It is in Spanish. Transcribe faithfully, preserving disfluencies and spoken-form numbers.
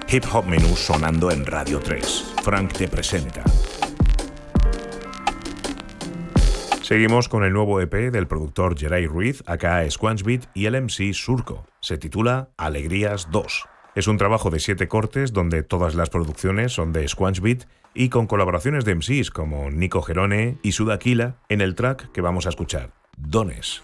Hip Hop Menú sonando en Radio tres. Frank te presenta. Seguimos con el nuevo E P del productor Geray Ruiz, aka Squanchbeat, y el M C Surco. Se titula Alegrías dos. Es un trabajo de siete cortes donde todas las producciones son de Squanchbeat y con colaboraciones de M Cs como Nico Gerone y Sudaquila en el track que vamos a escuchar, Dones.